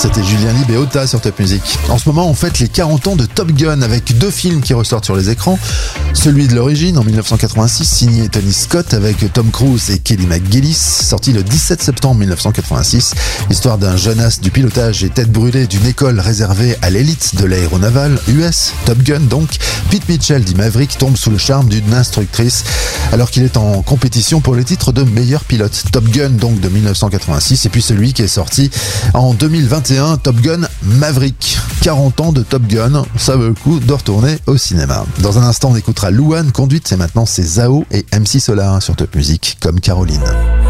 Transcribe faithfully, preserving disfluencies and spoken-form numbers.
C'était Julien Lieb et Ota sur Top Music. En ce moment, on fête les quarante ans de Top Gun avec deux films qui ressortent sur les écrans. Celui de l'origine, en mille neuf cent quatre-vingt-six, signé Tony Scott avec Tom Cruise et Kelly McGillis, sorti le dix-sept septembre mille neuf cent quatre-vingt-six. Histoire d'un jeune as du pilotage et tête brûlée d'une école réservée à l'élite de l'aéronaval U S, Top Gun donc. Pete Mitchell, dit Maverick, tombe sous le charme d'une instructrice alors qu'il est en compétition pour le titre de meilleur pilote. Top Gun donc de mille neuf cent quatre-vingt-six, et puis celui qui est sorti en deux mille vingt et un, Top Gun Maverick. quarante ans de Top Gun, ça vaut le coup de retourner au cinéma. Dans un instant, on écoutera Louane Conduite, et maintenant c'est Zao et M C Solar sur Top Music, comme Caroline.